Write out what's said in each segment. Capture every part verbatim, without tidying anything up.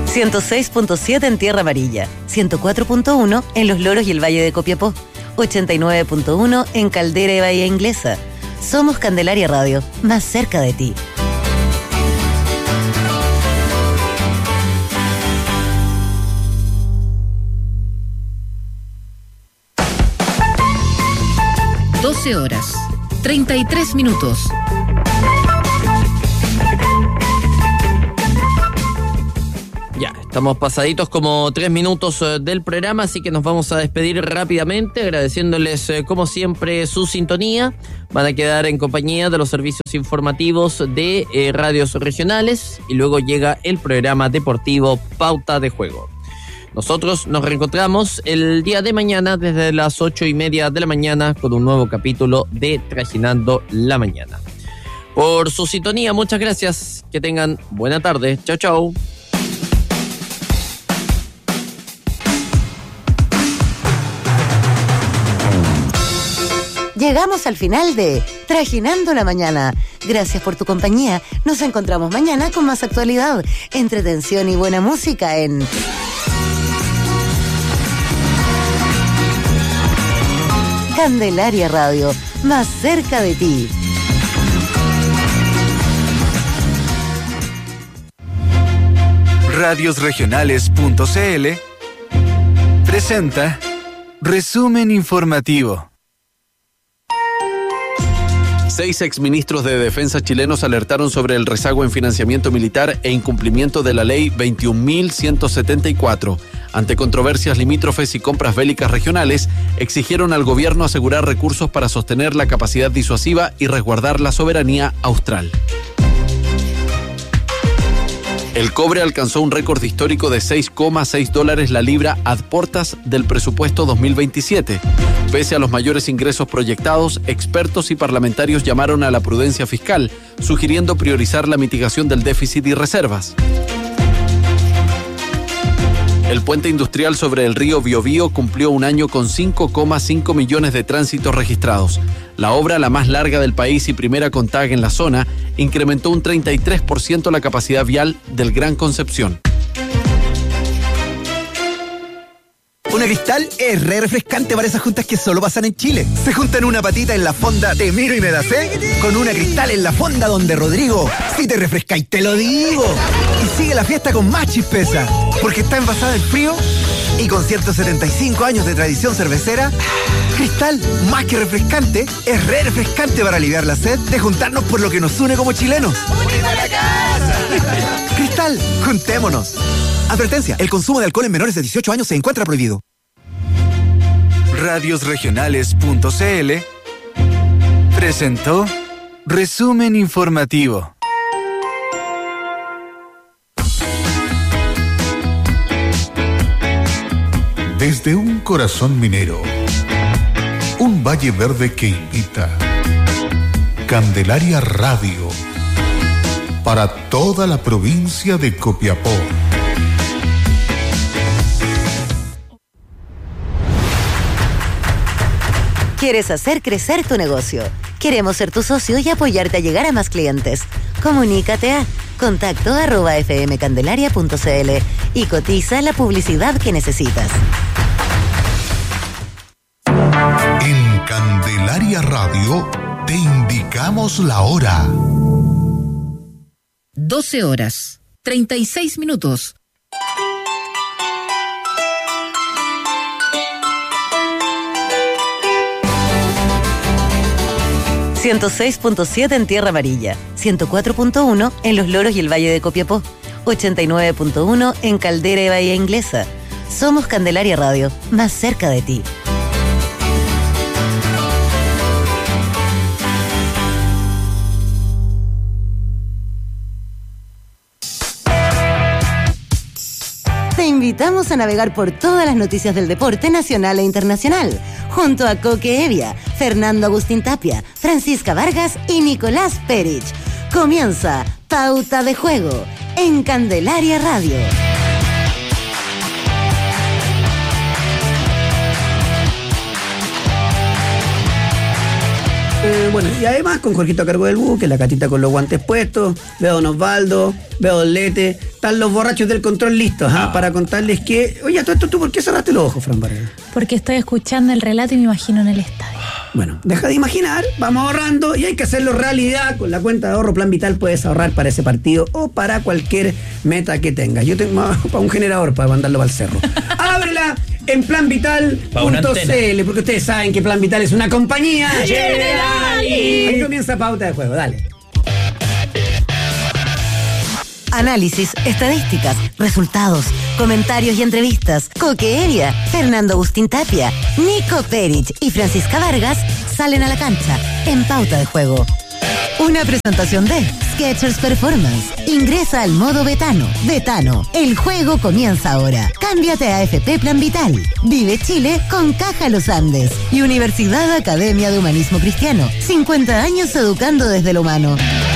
ciento seis punto siete en Tierra Amarilla, ciento cuatro punto uno en Los Loros y el Valle de Copiapó, ochenta y nueve punto uno en Caldera y Bahía Inglesa. Somos Candelaria Radio, más cerca de ti. doce horas, treinta y tres minutos. Ya, estamos pasaditos como tres minutos eh, del programa, así que nos vamos a despedir rápidamente, agradeciéndoles eh, como siempre su sintonía. Van a quedar en compañía de los servicios informativos de eh, radios regionales y luego llega el programa deportivo Pauta de Juego. Nosotros nos reencontramos el día de mañana desde las ocho y media de la mañana con un nuevo capítulo de Trajinando la Mañana. Por su sintonía, muchas gracias. Que tengan buena tarde. Chau, chau. Llegamos al final de Trajinando la Mañana. Gracias por tu compañía. Nos encontramos mañana con más actualidad, entretención y buena música en Candelaria Radio, más cerca de ti. radios regionales punto c l presenta Resumen Informativo. Seis exministros de defensa chilenos alertaron sobre el rezago en financiamiento militar e incumplimiento de la ley veintiún mil ciento setenta y cuatro. Ante controversias limítrofes y compras bélicas regionales, exigieron al gobierno asegurar recursos para sostener la capacidad disuasiva y resguardar la soberanía austral. El cobre alcanzó un récord histórico de seis coma seis dólares la libra a portas del presupuesto dos mil veintisiete. Pese a los mayores ingresos proyectados, expertos y parlamentarios llamaron a la prudencia fiscal, sugiriendo priorizar la mitigación del déficit y reservas. El puente industrial sobre el río Biobío cumplió un año con cinco coma cinco millones de tránsitos registrados. La obra, la más larga del país y primera con TAG en la zona, incrementó un treinta y tres por ciento la capacidad vial del Gran Concepción. Una Cristal es re refrescante para esas juntas que solo pasan en Chile. Se juntan una patita en la fonda Te Miro y Me Da Sed con una Cristal en la fonda donde Rodrigo, si te refrescáis te lo digo. Y sigue la fiesta con más chispeza, porque está envasada en frío y con ciento setenta y cinco años de tradición cervecera, Cristal, más que refrescante, es re refrescante para aliviar la sed de juntarnos por lo que nos une como chilenos. ¡Unida la casa! Cristal, juntémonos. Advertencia, el consumo de alcohol en menores de dieciocho años se encuentra prohibido. radios regionales punto c l presentó Resumen Informativo. Desde un corazón minero, un valle verde que invita. Candelaria Radio, para toda la provincia de Copiapó. ¿Quieres hacer crecer tu negocio? Queremos ser tu socio y apoyarte a llegar a más clientes. Comunícate a contacto arroba fmcandelaria punto c l y cotiza la publicidad que necesitas. En Candelaria Radio te indicamos la hora. doce horas, treinta y seis minutos. ciento seis punto siete en Tierra Amarilla, ciento cuatro punto uno en Los Loros y el Valle de Copiapó, ochenta y nueve punto uno en Caldera y Bahía Inglesa. Somos Candelaria Radio, más cerca de ti. Te invitamos a navegar por todas las noticias del deporte nacional e internacional, junto a Coque Evia, Fernando Agustín Tapia, Francisca Vargas y Nicolás Perich. Comienza Pauta de Juego en Candelaria Radio. Eh, bueno, y además con Jorgito a cargo del buque, la Catita con los guantes puestos, veo a Don Osvaldo, veo a Don Lete, están los borrachos del control listos, ¿ah? Para contarles que... Oye, todo esto, ¿tú por qué cerraste los ojos, Fran Varela? Porque estoy escuchando el relato y me imagino en el estadio. Bueno, deja de imaginar, vamos ahorrando y hay que hacerlo realidad. Con la cuenta de ahorro Plan Vital puedes ahorrar para ese partido o para cualquier meta que tengas. Yo tengo para un generador para mandarlo para el cerro. Ábrela en plan vital punto c l, porque ustedes saben que Plan Vital es una compañía general. Ahí comienza Pauta de Juego, dale. Análisis, estadísticas, resultados, comentarios y entrevistas. Coque Evia, Fernando Agustín Tapia, Nico Perich y Francisca Vargas salen a la cancha en Pauta de Juego. Una presentación de Skechers Performance. Ingresa al modo Betano. Betano, el juego comienza ahora. Cámbiate a A F P Plan Vital. Vive Chile con Caja Los Andes. Y Universidad Academia de Humanismo Cristiano. cincuenta años educando desde lo humano.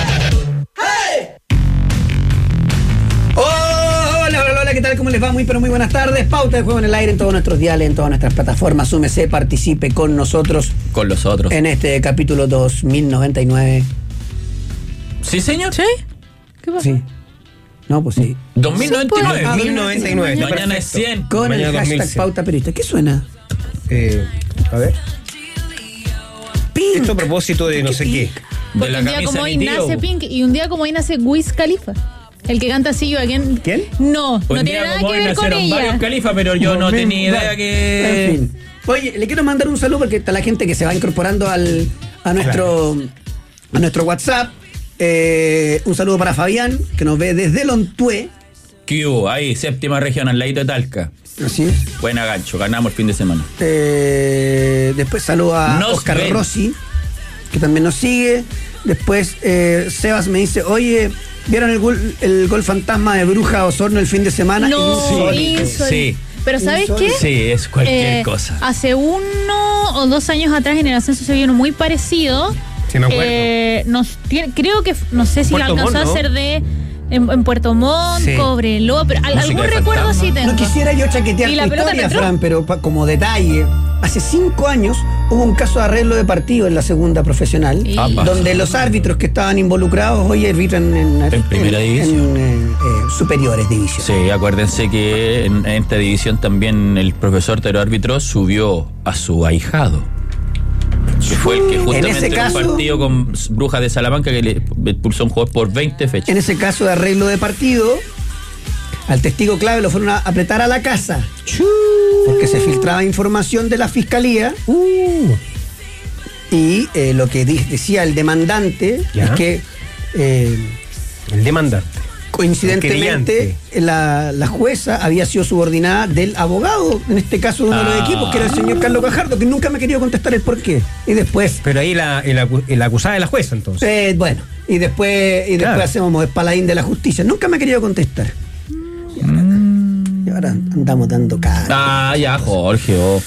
¿Qué tal? ¿Cómo les va? Muy pero muy buenas tardes. Pauta de Juego en el aire en todos nuestros diales, en todas nuestras plataformas. Súmese, participe con nosotros. Con los otros. En este capítulo dos mil noventa y nueve. ¿Sí, señor? ¿Sí? ¿Qué pasa? Sí. No, pues sí. dos mil noventa y nueve. Ah, dos mil noventa y nueve. Mañana es cien. Con Mañana el hashtag dos mil cien. Pauta Periodista. ¿Qué suena? Eh, a ver. Pink. Esto a propósito de no sé qué. Porque un día como hoy nace Pink y un día como hoy nace Wiz Khalifa. El que canta así, ¿quién? ¿Quién? No, Un no tiene día nada como que hoy ver con nacieron varios ella. califas, pero yo no tenía idea que... En fin. Oye, le quiero mandar un saludo porque está la gente que se va incorporando al, a nuestro a nuestro WhatsApp. Eh, un saludo para Fabián, que nos ve desde Lontué. ¿Qué hubo? Ahí, séptima región, al ladito de Talca. Así es. Buena gancho, ganamos el fin de semana. Eh, después saludo a Nos Oscar ven. Rossi, que también nos sigue. Después eh, Sebas me dice, oye, ¿vieron el gol, el gol fantasma de Bruja Osorno el fin de semana? No, Insólito. insólito. Sí. Pero ¿sabes qué? Sí, es cualquier Eh, cosa. Hace uno o dos años atrás en el ascenso se vio uno muy parecido. Sí, me acuerdo. Eh, nos, tiene- creo que, no sé si Puerto alcanzó Montt, a ¿no? ser de... En, en Puerto Montt, Sí. Cobreloa, pero al- Música algún de recuerdo fantasma. sí tengo. No quisiera yo chaquetear ¿Y tu la pelota historia, entró? Fran, pero pa- como detalle, hace cinco años hubo un caso de arreglo de partido en la segunda profesional, Y- Apa. donde los árbitros que estaban involucrados hoy arbitran en, En primera división. en, eh, eh, superiores divisiones. Sí, acuérdense que en, en esta división también el profesor Tero Árbitro subió a su ahijado. Que fue el que justamente En ese en, caso- un partido con Brujas de Salamanca que le expulsó a un jugador por veinte fechas. En ese caso de arreglo de partido, al testigo clave lo fueron a apretar a la casa. Porque se filtraba información de la fiscalía. Y eh, lo que di- decía el demandante Ya. es que eh, El demandante. coincidentemente la, la jueza había sido subordinada del abogado, en este caso de uno de los Ah. equipos, que era el señor Carlos Cajardo, que nunca me ha querido contestar el por qué. Y después, Pero ahí la, el, acu- el acusada de la jueza, entonces. eh, bueno, y después, y después Claro. hacemos el paladín de la justicia. Nunca me ha querido contestar. Y ahora, y ahora andamos dando cara. Ah, ya, Jorge. oh.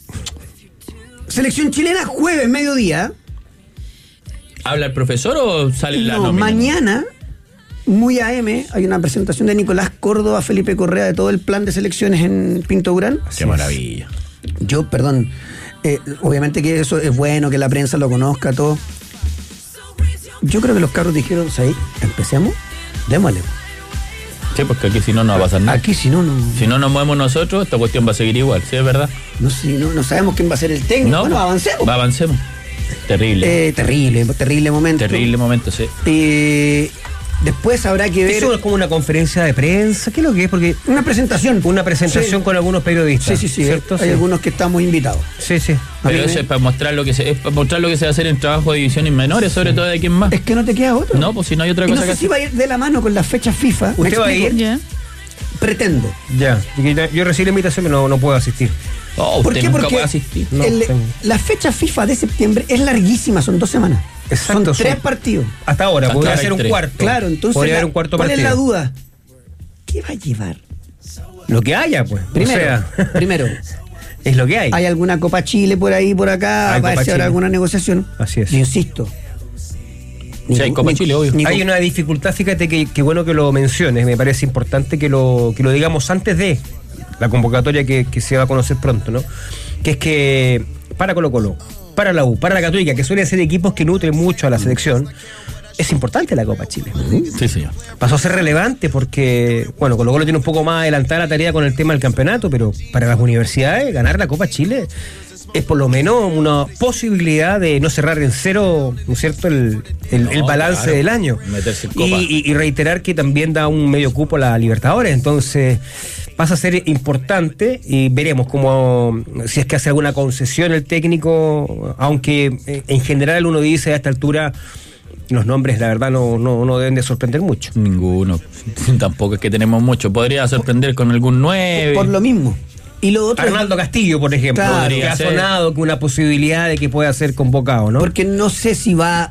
Selección chilena, jueves, mediodía. ¿Habla el profesor o sale la No, nómina? mañana, muy A M, hay una presentación de Nicolás Córdoba, Felipe Correa, de todo el plan de selecciones en Pinto Durán. Qué maravilla. Yo, perdón, eh, obviamente que eso es bueno, que la prensa lo conozca, todo. Yo creo que los cabros dijeron, ¿sabes? Empecemos, démosle. Sí, porque aquí si no, no va a pasar nada. Aquí si no, no, Si no nos movemos nosotros, esta cuestión va a seguir igual, ¿sí es verdad? no, si no, no sabemos quién va a ser el técnico. No, Bueno, avancemos. va, avancemos. Terrible. Eh, terrible, terrible momento. Terrible momento, sí. Eh, después habrá que ver Eso es como una conferencia de prensa. ¿Qué es lo que es? Porque una presentación. una presentación Sí. con algunos periodistas. Sí, sí, sí. ¿Cierto? Hay Sí. algunos que estamos invitados. Sí, sí. A Pero mí eso me- es para mostrar lo que se, es para mostrar lo que se va a hacer en trabajo de divisiones menores, sobre todo de quién más. Es que no te queda otro. No, pues si no hay otra Y no cosa sé que si hacer. va a ir de la mano con las fechas FIFA. ¿Me ¿Usted va a explico? ir? Ya. Pretendo. Ya. Porque yo- Yo recibí la invitación, pero no, no puedo asistir. Oh, ¿Por usted qué? nunca Porque puede asistir. No, el- tengo. la fecha FIFA de septiembre es larguísima, son dos semanas. Exacto, son tres son- partidos. Hasta ahora, Hasta podría ahora ser hay un tres. cuarto. Claro, entonces. Podría la- haber un cuarto ¿Cuál partido. es la duda? ¿Qué va a llevar? Lo que haya, pues. Primero, O sea, primero, es lo que hay. hay alguna Copa Chile por ahí, por acá, Hay va a Copa ser Chile. alguna negociación. Así es. Yo insisto. Sí, hay Copa Chile, obvio. Hay una dificultad, fíjate que, que bueno que lo menciones, me parece importante que lo, que lo digamos antes de la convocatoria que, que se va a conocer pronto, ¿no? Que es que para Colo Colo, para la U, para la Católica, que suelen ser equipos que nutren mucho a la selección, es importante la Copa Chile. Sí, señor. Pasó a ser relevante porque, bueno, Colo Colo tiene un poco más adelantada la tarea con el tema del campeonato, pero para las universidades ganar la Copa Chile es por lo menos una posibilidad de no cerrar en cero, ¿no es cierto?, el, el, no, el balance claro, del año. Meterse en Copa. Y, y, y reiterar que también da un medio cupo a la Libertadores, entonces pasa a ser importante y veremos cómo, si es que hace alguna concesión el técnico, aunque en general uno dice a esta altura los nombres la verdad no, no, no deben de sorprender mucho. Ninguno, tampoco es que tenemos mucho, podría sorprender con algún nueve. Por lo mismo. Y lo otro Arnaldo es... Castillo, por ejemplo, claro, que ha sonado con una posibilidad de que pueda ser convocado, ¿no? Porque no sé si va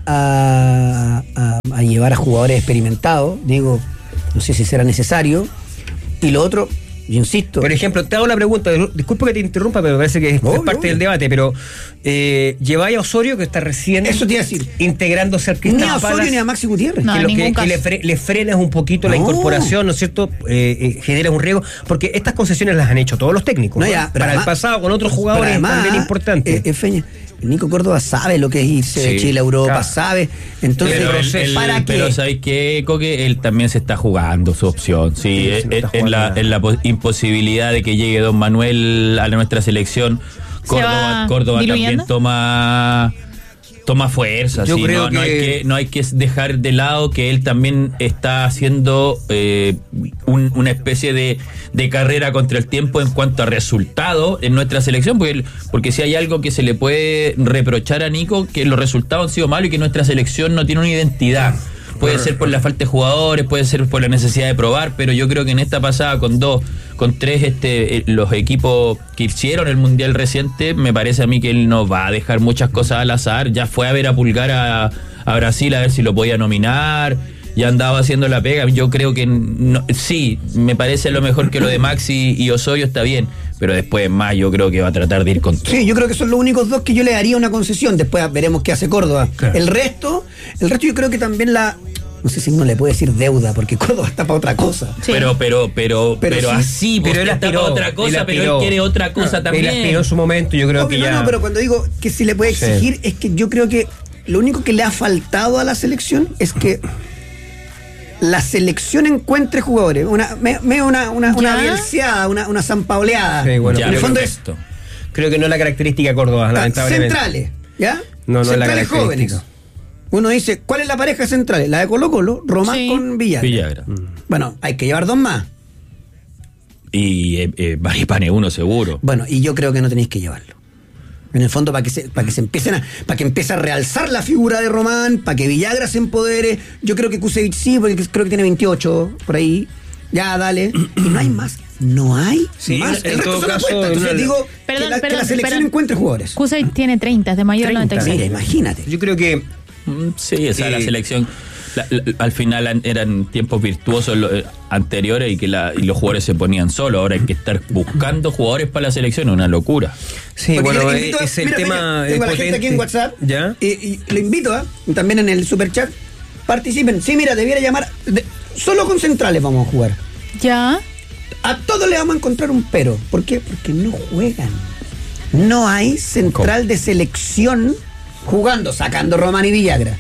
a, a, a llevar a jugadores experimentados, digo, no sé si será necesario. Y lo otro, yo insisto. Por ejemplo, te hago la pregunta, disculpa que te interrumpa, pero me parece que es, oh, es parte oh. del debate, pero eh, lleváis a Osorio, que está recién Eso te iba a decir. integrándose al Cristal Ni a Osorio Palace, ni a Maxi Gutiérrez. No, que, en lo ningún que, caso. que le, fre, le frenas un poquito no. la incorporación, ¿no es cierto? Eh, eh, generas un riesgo, porque estas concesiones las han hecho todos los técnicos. No, ya, Para además, el pasado, con otros jugadores además, también importantes. Eh, eh, Feña, el Nico Córdoba sabe lo que es irse sí, de Chile a Europa, claro. sabe. Entonces, pero, el, el, ¿para pero ¿sabes qué, Coque? Él también se está jugando su opción. Sí, sí en, en, la, en la imposibilidad de que llegue Don Manuel a nuestra selección, Córdoba, Córdoba también toma toma fuerza. Yo sí, creo no, que... no hay que no hay que dejar de lado que él también está haciendo eh, un, una especie de, de carrera contra el tiempo en cuanto a resultado en nuestra selección, porque, porque si hay algo que se le puede reprochar a Nico, que los resultados han sido malos y que nuestra selección no tiene una identidad. Puede ser por la falta de jugadores, puede ser por la necesidad de probar, pero yo creo que en esta pasada con dos, con tres este los equipos que hicieron el Mundial reciente, me parece a mí que él no va a dejar muchas cosas al azar. Ya fue a ver a Pulgar a, a Brasil a ver si lo podía nominar, ya andaba haciendo la pega. Yo creo que no, sí, me parece lo mejor que lo de Maxi y Osorio está bien, pero después más yo creo que va a tratar de ir con todo. Sí, yo creo que son los únicos dos que yo le daría una concesión. Después veremos qué hace Córdoba. Claro. El resto, el resto yo creo que también la, no sé si uno le puede decir deuda, porque Córdoba está para otra cosa. Sí. Pero, pero, pero, pero, pero sí, así, pero él está para otra cosa, él pero él quiere otra cosa no, también. Él aspiró en su momento, yo creo Obvio, que ya... No, no, pero cuando digo que si le puede exigir, sí. es que yo creo que lo único que le ha faltado a la selección es que la selección encuentre jugadores, una me, me una una, una bielseada, una, una zampaoleada. Sí, bueno, en el fondo es esto. Creo que no es la característica de Córdoba, lamentablemente. Centrales, ¿ya? No, no centrales es la jóvenes. Uno dice, ¿cuál es la pareja central? La de Colo Colo, Román sí. con Villagra. Villagra. Mm. Bueno, hay que llevar dos más. Y eh, eh, Maripane uno seguro. Bueno, y yo creo que no tenéis que llevarlo. En el fondo, para que se, para que se empiecen a, para que empiece a realzar la figura de Román, para que Villagra se empodere. Yo creo que Kusevich sí, porque creo que tiene veintiocho por ahí. Ya, dale. Y no hay más. No hay sí, más. El resto son apuestas. Entonces no, digo perdón, que, la, perdón, que la selección perdón. encuentre jugadores. Kusevich tiene treinta, es de mayor noventa y seis. Mira, imagínate. Yo creo que sí, esa eh, la selección la, la, al final eran tiempos virtuosos lo, eh, anteriores y que la, y los jugadores se ponían solos. Ahora hay que estar buscando jugadores para la selección, es una locura. Sí, porque bueno, invito, es el mira, tema tengo a la gente aquí en WhatsApp. ¿Ya? Y, y lo invito a, también en el superchat, participen. Sí, mira, debiera llamar, de, solo con centrales vamos a jugar. ¿Ya? A todos le vamos a encontrar un pero. ¿Por qué? Porque no juegan. No hay central ¿Cómo? de selección jugando, sacando Román y Villagra.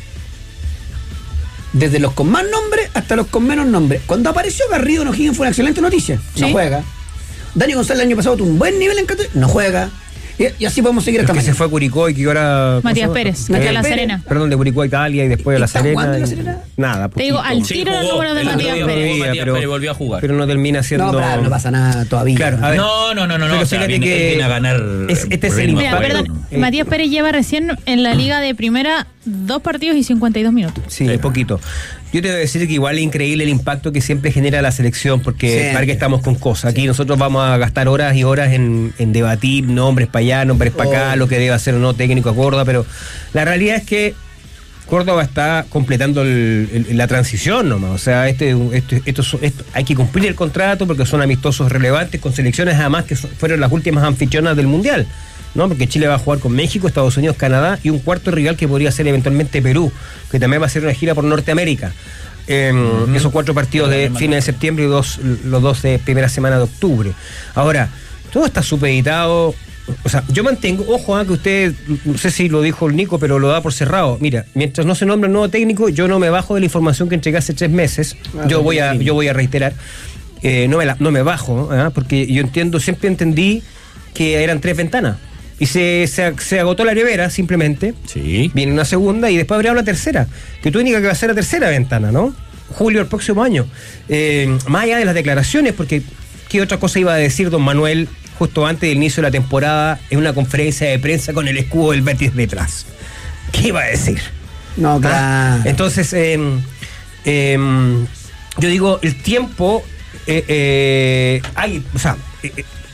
Desde los con más nombre hasta los con menos nombre. Cuando apareció Garrido en O'Higgins fue una excelente noticia. ¿Sí? No juega. Dani González el año pasado tuvo un buen nivel en Católica. No juega. Y, y así podemos seguir hasta mañana. Que se fue a Curicó y que ahora... Matías Pérez, de La Serena. Perdón, de Curicó a Italia y después de La Serena. La Serena? Nada. Te digo, al tiro sí, el número de Matías Pérez. Matías pero, Pérez volvió a jugar. Pero no termina siendo... No, claro, no pasa nada todavía. Claro, a ver, no, no, no, no. no o sea, viene, que viene a ganar... Es, este es el Mira, perdón, eh, Matías Pérez lleva recién en la liga de primera dos partidos y cincuenta y dos minutos. Sí, es poquito. Yo te voy a decir que igual es increíble el impacto que siempre genera la selección, porque para que estamos con cosas. Aquí sí. nosotros vamos a gastar horas y horas en, en debatir nombres para allá, nombres para acá, oh. lo que debe hacer o no técnico a Córdoba, pero la realidad es que Córdoba está completando el, el, la transición nomás. O sea, este, este, esto, esto, hay que cumplir el contrato porque son amistosos relevantes con selecciones además que son, fueron las últimas anfitrionas del Mundial, ¿no? Porque Chile va a jugar con México, Estados Unidos, Canadá y un cuarto rival que podría ser eventualmente Perú, que también va a hacer una gira por Norteamérica. Eh, uh-huh. Esos cuatro partidos de fines de septiembre y dos, los dos de primera semana de octubre. Ahora, todo está supeditado o sea, yo mantengo, ojo, ¿eh? que usted, no sé si lo dijo el Nico, pero lo da por cerrado. Mira, mientras no se nombre un nuevo técnico, yo no me bajo de la información que entregué hace tres meses. Ah, yo voy a, yo voy a reiterar. Eh, no, me la, no me bajo, ¿eh? porque yo entiendo, siempre entendí que eran tres ventanas. Y se, se, se agotó la nevera, simplemente. Sí. Viene una segunda y después habría una tercera. Que tú indicas que va a ser la tercera ventana, ¿no? Julio del próximo año. Eh, más allá de las declaraciones, porque ¿qué otra cosa iba a decir don Manuel justo antes del inicio de la temporada en una conferencia de prensa con el escudo del Betis detrás? ¿Qué iba a decir? No, claro. ¿Ah? Entonces, eh, eh, yo digo, el tiempo, eh, eh, hay, o sea, eh,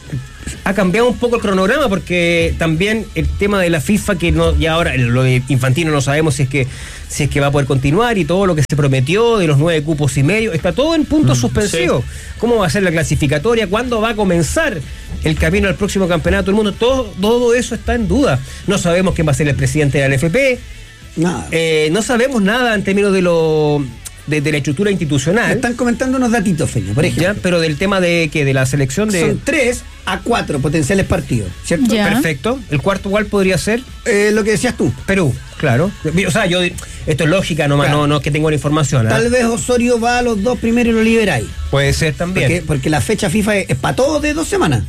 ha cambiado un poco el cronograma porque también el tema de la FIFA, que no, ya ahora lo de Infantino no sabemos si es que si es que va a poder continuar, y todo lo que se prometió de los nueve cupos y medio, está todo en punto mm, suspensivo. Sí. ¿Cómo va a ser la clasificatoria? ¿Cuándo va a comenzar el camino al próximo campeonato del mundo? Todo, todo eso está en duda. No sabemos quién va a ser el presidente de la N F P. Nada. Eh, no sabemos nada en términos de lo de, de la estructura institucional. Me están comentando unos datitos, Feña, por ejemplo. ¿Ya? Pero del tema de que de la selección de... Son tres a cuatro potenciales partidos, ¿cierto? Ya. Perfecto. ¿El cuarto cuál podría ser? Eh, lo que decías tú. Perú, claro. O sea, yo esto es lógica nomás, claro. no, no es que tengo la información. ¿eh? Tal vez Osorio va a los dos primeros y lo liberáis. Puede ser también. Porque, porque la fecha FIFA es, es para todos de dos semanas.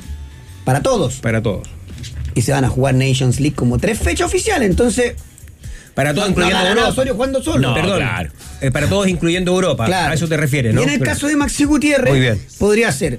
Para todos. Para todos. Y se van a jugar Nations League como tres fechas oficiales, entonces... Para todos, no, incluyendo no, no, Europa. Osorio jugando solo. No, perdón. Claro. Eh, para todos, incluyendo Europa. Claro. A eso te refieres, ¿no? Y en el Pero... caso de Maxi Gutiérrez, muy bien. Podría ser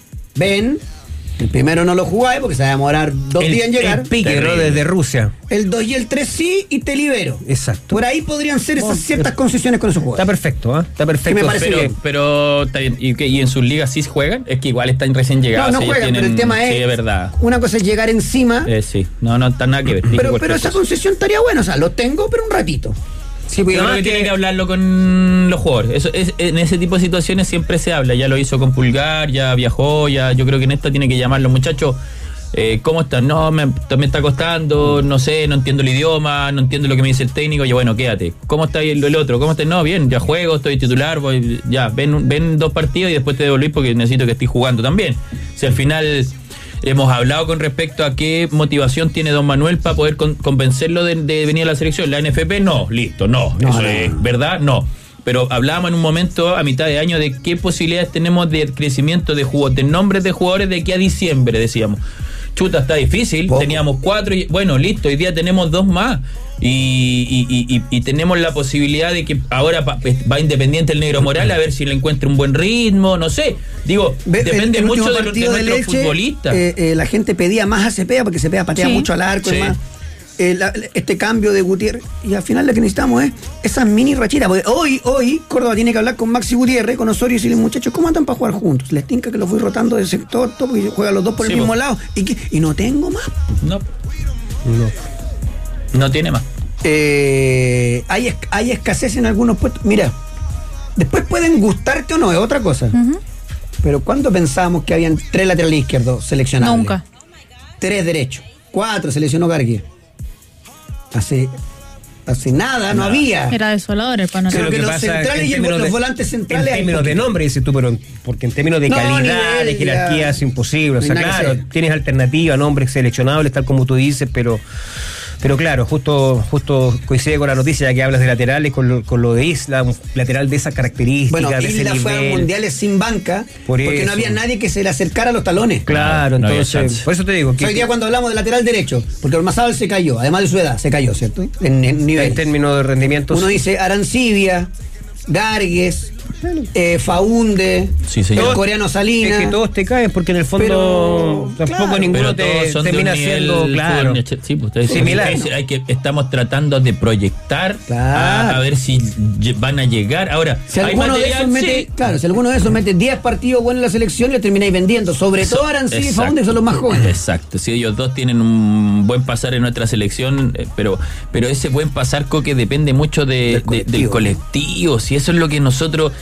Ben. El primero no lo jugáis porque se va a demorar dos el, días en llegar. El pique, ¿no? Desde Rusia. El dos y el tres sí, y te libero. Exacto. Por ahí podrían ser esas ciertas concesiones con esos jugadores. Está perfecto, ¿eh? Está perfecto. Me parece pero, bien. pero ¿y, qué, ¿y en sus ligas sí juegan? Es que igual están recién llegados. No, no juegan, tienen, pero el tema es, sí, es verdad. Una cosa es llegar encima. Eh, sí, no, no está nada que ver. Pero, pero esa concesión estaría buena, o sea, lo tengo, pero un ratito. Sí, pues yo creo que, que tiene que hablarlo con los jugadores. Eso es, en ese tipo de situaciones siempre se habla. Ya lo hizo con Pulgar, ya viajó, ya. Yo creo que en esta tiene que llamarlo, muchachos. Eh, ¿Cómo están? No, me, me está costando, no sé, no entiendo el idioma, no entiendo lo que me dice el técnico. Y bueno, quédate. ¿Cómo está el, el otro? ¿Cómo está? No, bien, ya juego, estoy titular, voy, ya, ven, ven dos partidos y después te devolví porque necesito que estés jugando también. Si al final hemos hablado con respecto a qué motivación tiene don Manuel para poder con, convencerlo de, de venir a la selección. La N F P, no, listo, no, no eso no, es no. verdad, no. Pero hablábamos en un momento a mitad de año de qué posibilidades tenemos de crecimiento de jugadores, de nombres de jugadores de aquí a diciembre, decíamos. Chuta, está difícil, Poco. teníamos cuatro y bueno, listo, hoy día tenemos dos más y, y, y, y tenemos la posibilidad de que ahora pa, va Independiente el Negro Morales a ver si le encuentra un buen ritmo, no sé, digo, Ve, depende el, el mucho de, de nuestros de Leche, futbolistas. Eh, eh, la gente pedía más a Cepeda porque Cepeda patea sí, mucho al arco sí. y más. Eh, la, este cambio de Gutiérrez, y al final lo que necesitamos es esas mini rachitas, porque hoy, hoy Córdoba tiene que hablar con Maxi Gutiérrez, con Osorio y decirle, muchachos, ¿cómo andan para jugar juntos? Les tinca que los voy rotando de sector, todo, porque juegan los dos por sí, el mismo pues. lado, y, que, y no tengo más. No. No. No tiene más. Eh, hay, hay escasez en algunos puestos. Mira, después pueden gustarte o no, es otra cosa. Uh-huh. Pero ¿cuándo pensábamos que habían tres laterales izquierdos seleccionados? Nunca. Tres derechos. Cuatro seleccionó Garguía. Hace, hace nada, no, no había. Era desolador el panorama. Creo que, que los centrales y los de, volantes centrales. En términos de nombre, dices tú, pero porque en términos de no, calidad, nivel, de jerarquía, ya. es imposible. O sea, claro, tienes alternativa, nombres seleccionables, tal como tú dices, pero. Pero claro, justo justo coincide con la noticia, ya que hablas de laterales, con lo, con lo de Isla, un lateral de esas características. Bueno, de Isla ese fue nivel. a mundiales sin banca, por porque eso. no había nadie que se le acercara a los talones. Claro, no, entonces, no por eso te digo. Que, hoy día cuando hablamos de lateral derecho, porque Ormazábal se cayó, además de su edad, se cayó, ¿cierto? En, en nivel. En términos de rendimiento. Uno dice Arancibia, Gargues, eh, Faunde, sí, el coreano Salinas. Es que todos te caen porque en el fondo pero, tampoco claro, ninguno te termina siendo claro, sí, pues, ustedes similar. Dicen, hay que, estamos tratando de proyectar claro. a, a ver si van a llegar. Ahora, si hay alguno material, de esos mete, sí. claro, si alguno de esos mete diez partidos buenos en la selección, le termináis vendiendo. Sobre Eso, todo Arancibia y exacto, Faunde, que son los más jóvenes. Exacto, si ellos dos tienen un buen pasar en nuestra selección, eh, pero pero ese buen pasar, Coque, depende mucho de, del, de, colectivo. del colectivo. Si eso es lo que nosotros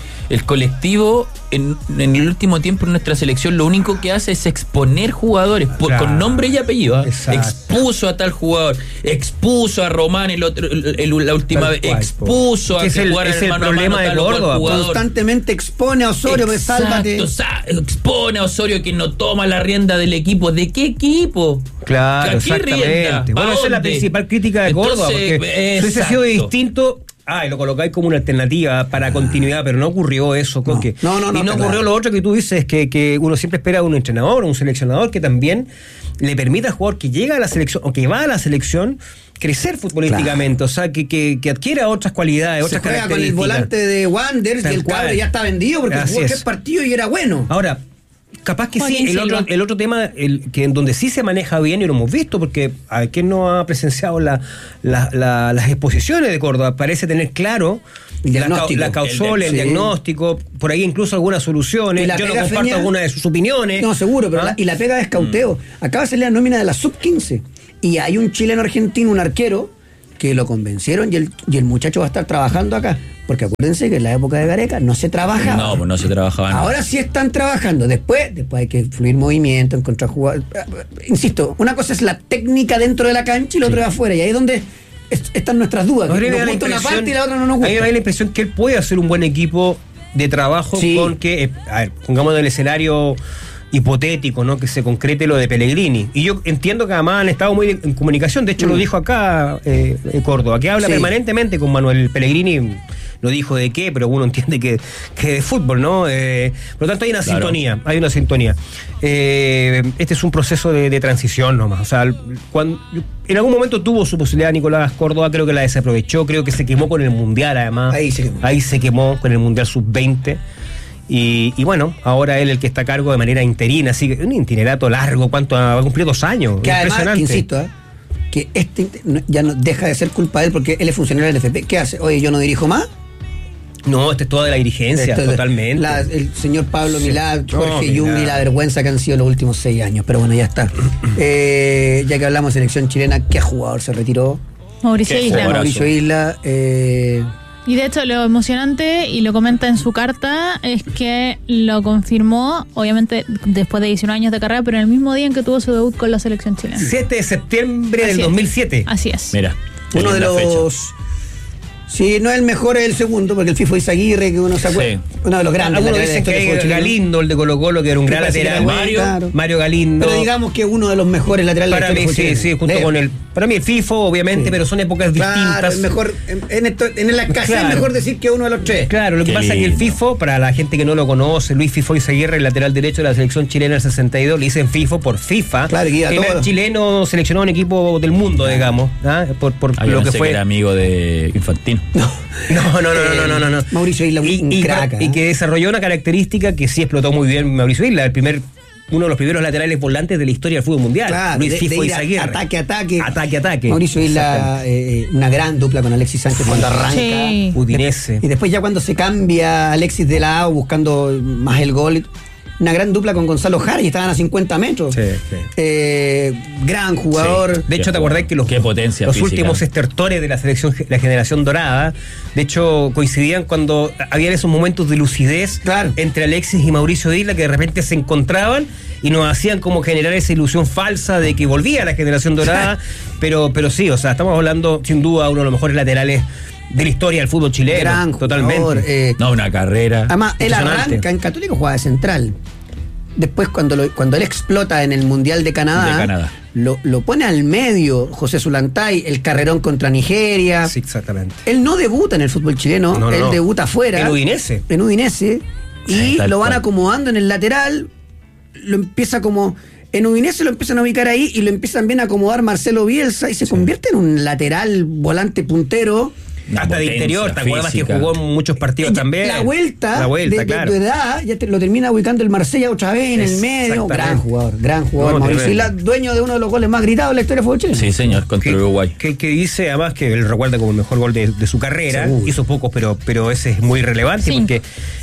el colectivo en, en el último tiempo en nuestra selección lo único que hace es exponer jugadores por, claro. con nombre y apellido. ¿eh? Expuso a tal jugador, expuso a Román el otro, el, el, la última tal vez, cual, expuso a que jugar el, el, el mano problema a mano, de Córdoba. Constantemente expone a Osorio, que sálvate. Expone a Osorio que no toma la rienda del equipo. ¿De qué equipo? Claro, ¿A qué exactamente. rienda? Bueno, esa es la principal crítica de Córdoba, Entonces, porque si hubiese sido distinto. Ah, y lo colocáis como una alternativa para continuidad, pero no ocurrió eso, Coque. No, no, no. Y no claro. ocurrió lo otro que tú dices, que, que uno siempre espera a un entrenador, un seleccionador que también le permita al jugador que llega a la selección o que va a la selección crecer futbolísticamente, claro. o sea, que, que, que adquiera otras cualidades, Se otras juega características. con el volante de Wanderers y el cabro ya está vendido porque jugó aquel partido y era bueno. Ahora, capaz que sí, el otro, el otro tema, el que en donde sí se maneja bien y lo hemos visto, porque a quien no ha presenciado la, la, la, las exposiciones de Córdoba parece tener claro la, la causola, el, el sí. diagnóstico, por ahí incluso algunas soluciones. Yo no comparto genial. algunas de sus opiniones. No, seguro, pero ¿Ah? la, y la pega de escauteo. Mm. Acaba de salir la nómina de la sub quince y hay un chileno argentino, un arquero, que lo convencieron y el, y el muchacho va a estar trabajando acá. Porque acuérdense que en la época de Gareca no se trabajaba. No, pues no se trabajaba. Ahora no. sí están trabajando. Después, después hay que fluir movimiento, encontrar jugadores. Insisto, una cosa es la técnica dentro de la cancha y la sí. otra de afuera. Y ahí es donde es, están nuestras dudas. No, que nos gusta una parte y la otra no nos gusta. A mí me da la impresión que él puede hacer un buen equipo de trabajo sí. con que, eh, a ver, pongamos en el escenario hipotético, ¿no? Que se concrete lo de Pellegrini. Y yo entiendo que además han estado muy en comunicación, de hecho mm. lo dijo acá eh, Córdoba, que habla sí. permanentemente con Manuel Pellegrini, no dijo de qué, pero uno entiende que, que de fútbol, ¿no? Eh, por lo tanto hay una claro. sintonía, hay una sintonía. Eh, este es un proceso de, de transición nomás, o sea, cuando, en algún momento tuvo su posibilidad Nicolás Córdoba, creo que la desaprovechó, creo que se quemó con el Mundial además, ahí se quemó, ahí se quemó con el Mundial sub veinte. Y, y bueno, ahora él el que está a cargo de manera interina, así que un itinerato largo, ¿cuánto? Va a cumplir dos años. Que impresionante. Además, que insisto, ¿eh? que este ya no deja de ser culpa de él porque él es funcionario del F P. ¿Qué hace? Oye, yo no dirijo más. No, este es toda de la dirigencia, Esto, totalmente. La, el señor Pablo sí. Milá, Jorge no, Yung y la vergüenza que han sido los últimos seis años. Pero bueno, ya está. eh, ya que hablamos de selección chilena, ¿qué jugador se retiró? Mauricio Isla. Mauricio Isla. Eh, Y de hecho lo emocionante, y lo comenta en su carta, es que lo confirmó, obviamente después de diecinueve años de carrera, pero en el mismo día en que tuvo su debut con la selección chilena. siete de septiembre Así del es. dos mil siete. Así es. Mira, uno de los... Fecha. Sí, no es el mejor, es el segundo, porque el FIFO Izaguirre, que uno se acuerda, sí. uno de los grandes. Algunos dicen que es Galindo, el de Colo Colo, que era un gran lateral. Mario, claro. Mario Galindo. Pero digamos que uno de los mejores laterales para mí, sí, sí, junto de... con el. Para mí el FIFO, obviamente, sí. pero son épocas claro, distintas. Es mejor, en, esto, en la escasez claro. es mejor decir que uno de los tres. Claro, lo que Qué pasa lindo. es que el FIFO, para la gente que no lo conoce, Luis Fifo Izaguirre, el lateral derecho de la selección chilena del sesenta y dos, le dicen FIFO por FIFA. Claro, el primer chileno seleccionó un equipo del mundo, claro. digamos, ¿ah? por, por ah, lo que fue. Que era amigo de Infantino. No. No, no, no, no, no, no, no. Mauricio Isla, un y, y, crack, y que desarrolló una característica que sí explotó muy bien Mauricio Isla, el primer, uno de los primeros laterales volantes de la historia del fútbol mundial. Claro, Luis de, Fifo de Izaguirre. Ataque, ataque. Ataque, ataque. Mauricio Isla, eh, una gran dupla con Alexis Sánchez cuando arranca. Sí. Udinese. Y después ya cuando se cambia Alexis de lado buscando más el gol. Una gran dupla con Gonzalo Jara y estaban a cincuenta metros. Sí, sí. Eh, gran jugador. Sí. De hecho, ¿te acordás que los, Qué potencia los física. últimos estertores de la selección, la generación dorada, de hecho, coincidían cuando había esos momentos de lucidez claro. entre Alexis y Mauricio Isla, que de repente se encontraban y nos hacían como generar esa ilusión falsa de que volvía la generación dorada. pero, pero sí, o sea, estamos hablando sin duda de uno de los mejores laterales de la historia del fútbol chileno. Gran totalmente. Jugador, eh, no, una carrera. Además, él arranca en Católico, juega de central. Después, cuando lo, cuando él explota en el Mundial de Canadá, de Canadá. Lo, lo pone al medio José Zulantay, el carrerón contra Nigeria. Sí, exactamente. Él no debuta en el fútbol chileno, no, no, él no. debuta afuera. En Udinese. En Udinese. Y sí, lo van cual. acomodando en el lateral. Lo empieza como... En Udinese lo empiezan a ubicar ahí y lo empiezan bien a acomodar Marcelo Bielsa y se sí. convierte en un lateral volante puntero. Hasta potencia, de interior, ¿te acuerdas que jugó muchos partidos también? La vuelta, la vuelta de, claro. de, de edad, ya te, lo termina ubicando el Marsella otra vez en el medio. Gran jugador, gran jugador. No, Mauricio Isla, dueño de uno de los goles más gritados de la historia del fútbol chileno. Sí, señor, contra que, Uruguay. Que, que dice además que él recuerda como el mejor gol de, de su carrera. Seguro. Hizo pocos, pero, pero ese es muy relevante sí. porque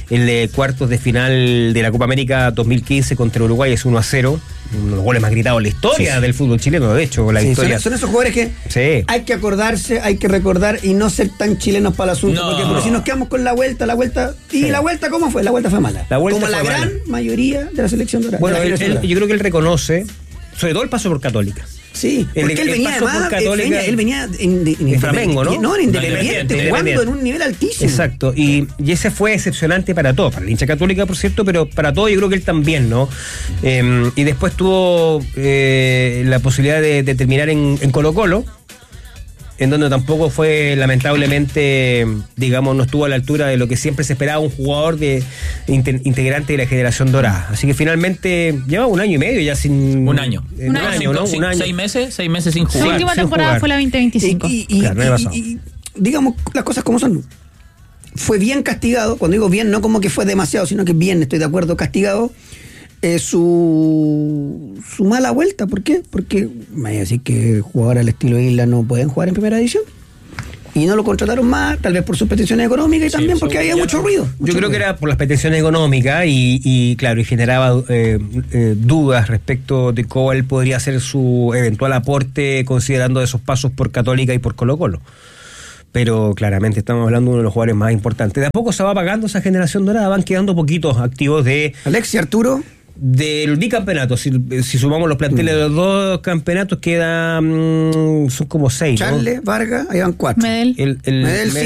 el de cuartos de final de la Copa América dos mil quince contra Uruguay es uno a cero. Uno de los goles más gritados en la historia sí, del fútbol chileno, de hecho, la sí, victoria. Son, son esos jugadores que sí. hay que acordarse, hay que recordar y no ser tan chilenos para el asunto. No. Porque, porque si nos quedamos con la vuelta, la vuelta. ¿Y sí. la vuelta cómo fue? La vuelta fue mala. La vuelta Como la gran mala. mayoría de la selección dorada. Bueno, él, él, yo creo que él reconoce, sobre todo el paso por Católica. Sí, porque el, él, venía además, él venía él venía en, en, en Flamengo, ¿no? No, en Independiente, jugando en un nivel altísimo. Exacto, y, y ese fue excepcionante para todos, para la hincha Católica, por cierto, pero para todos yo creo que él también, ¿no? Eh, y después tuvo eh, la posibilidad de, de terminar en, en Colo-Colo, en donde tampoco fue, lamentablemente, digamos, no estuvo a la altura de lo que siempre se esperaba un jugador de inter, integrante de la generación dorada. Así que finalmente lleva un año y medio ya sin... Un año. Eh, un, un año, ¿no? Sí, un año. Seis meses, seis meses sin jugar. Su última sin temporada jugar. fue la veinte veinticinco. Y, y, claro, y, y, y digamos las cosas como son. Fue bien castigado, cuando digo bien, no como que fue demasiado, sino que bien, estoy de acuerdo, castigado. Eh, su, su mala vuelta, ¿por qué? Porque me voy a decir que jugadores al estilo Isla no pueden jugar en primera división y no lo contrataron más, tal vez por sus peticiones económicas y sí, también porque había mucho ruido. Mucho Yo creo ruido. que era por las peticiones económicas y, y claro, y generaba eh, eh, dudas respecto de cuál podría ser su eventual aporte considerando esos pasos por Católica y por Colo-Colo. Pero claramente estamos hablando de uno de los jugadores más importantes. De a poco se va apagando esa generación dorada, van quedando poquitos activos de... Alexis Arturo... Del bicampeonato, si, si sumamos los planteles mm. de los dos campeonatos, quedan. Son como seis. Charles, ¿no? Vargas, ahí van cuatro. Medel. El, el, Medel, Medel